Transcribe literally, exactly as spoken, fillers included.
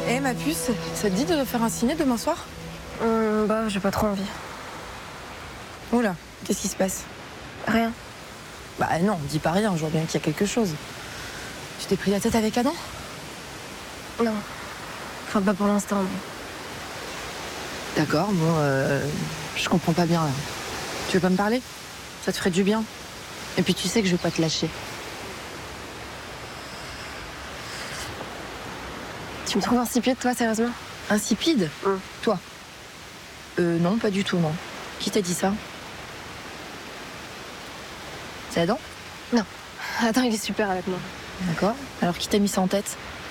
Eh ma puce, ça te dit de faire un ciné demain soir? Hum, bah, j'ai pas trop envie. Oula, qu'est-ce qui se passe? Rien. Bah non, dis pas rien, je vois bien qu'il y a quelque chose. Tu t'es pris la tête avec Adam? Non. Enfin, pas pour l'instant. Mais... D'accord, bon, euh, je comprends pas bien là. Tu veux pas me parler? Ça te ferait du bien. Et puis tu sais que je vais pas te lâcher. Tu me trouves insipide, toi, sérieusement? Insipide? Hum. Toi? Euh, non, pas du tout, non. Qui t'a dit ça? C'est Adam? Non. Attends, il est super avec moi. D'accord. Alors qui t'a mis ça en tête?